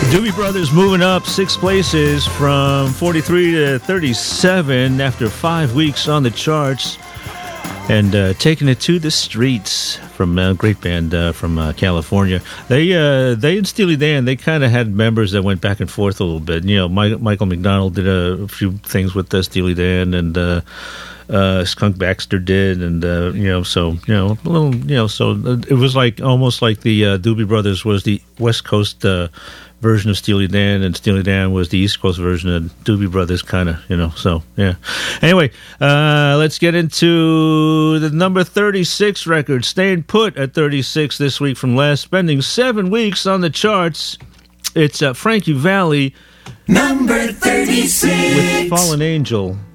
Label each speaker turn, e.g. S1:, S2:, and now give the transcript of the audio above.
S1: Doobie Brothers moving up 6 places from 43 to 37 after 5 weeks on the charts, and taking it to the streets from a great band from California. They and Steely Dan, they kind of had members that went back and forth a little bit. You know, Michael McDonald did a few things with Steely Dan, and Skunk Baxter did, and a little, so it was like almost like the Doobie Brothers was the West Coast version of Steely Dan, and Steely Dan was the East Coast version of Doobie Brothers, kind of, so yeah. Anyway, let's get into the number 36 record, staying put at 36 this week from last, spending 7 weeks on the charts. It's Frankie Valli,
S2: number 36,
S1: with Fallen Angel.